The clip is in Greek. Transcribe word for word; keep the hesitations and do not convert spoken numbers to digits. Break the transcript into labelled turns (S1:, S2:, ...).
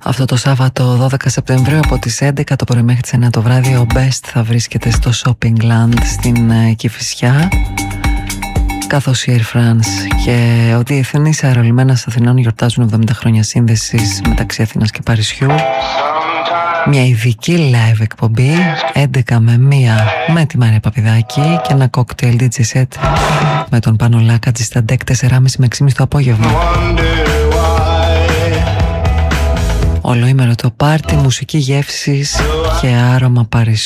S1: Αυτό το Σάββατο δώδεκα Σεπτεμβρίου από τις έντεκα το πρωί μέχρι τις εννιά το βράδυ ο Best θα βρίσκεται στο Shopping Land στην Κηφισιά, καθώς η Air France και ο Διεθνής Αερολιμένας Αθηνών γιορτάζουν εβδομήντα χρόνια σύνδεσης μεταξύ Αθήνας και Παρισιού. Μια ειδική live εκπομπή έντεκα με μία με τη Μαρία Παπηδάκη και ένα κόκτελ ντι τζέι set με τον Πάνο Λάκατζη στα ντεκ τέσσερα και μισή με έξι και μισή το απόγευμα. Ολοήμερο το πάρτι, μουσική, γεύσεις και άρωμα Παρισιού.